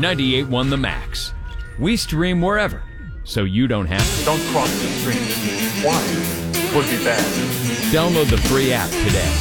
98.1 The Max. We stream wherever, so you don't have to. Don't cross the stream. Why? It would be bad. Download the free app today.